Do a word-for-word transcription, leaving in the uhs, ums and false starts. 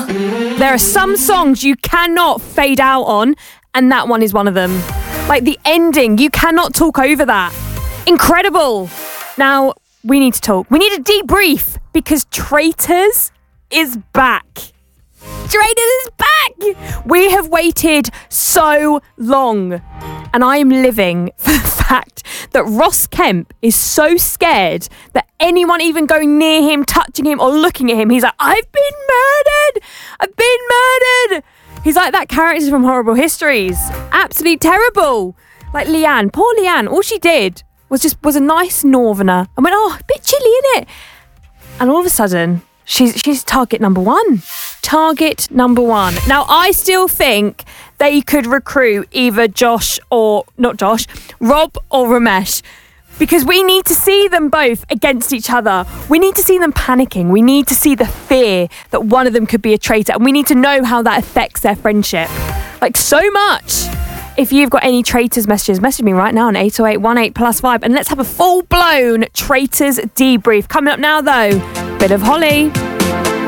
There are some songs you cannot fade out on, and that one is one of them. Like the ending, you cannot talk over that. Incredible. Now, we need to talk. We need a debrief because Traitors is back. Traitors is back. We have waited so long, and I am living for the fact that Ross Kemp is so scared that anyone even going near him, touching him or looking at him, he's like, I've been murdered. I've been murdered. He's like that character from Horrible Histories. Absolutely terrible. Like Leanne, poor Leanne, all she did was just was a nice northerner and went, oh, a bit chilly, innit? And all of a sudden, she's she's target number one. Target number one. Now, I still think they could recruit either Josh or, not Josh, Rob or Ramesh, because we need to see them both against each other. We need to see them panicking. We need to see the fear that one of them could be a traitor, and we need to know how that affects their friendship. Like, so much. If you've got any traitors messages, message me right now on eight oh eight one eight plus five, and let's have a full-blown traitors debrief. Coming up now, though, bit of Holly.